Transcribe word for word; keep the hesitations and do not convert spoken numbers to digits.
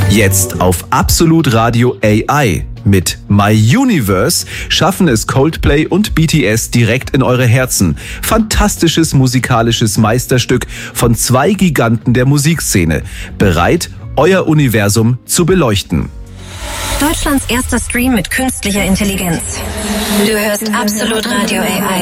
Jetzt auf Absolut Radio A I. Mit My Universe schaffen es Coldplay und B T S direkt in eure Herzen. Fantastisches musikalisches Meisterstück von zwei Giganten der Musikszene. Bereit, euer Universum zu beleuchten. Deutschlands erster Stream mit künstlicher Intelligenz. Du hörst Absolut Radio A I.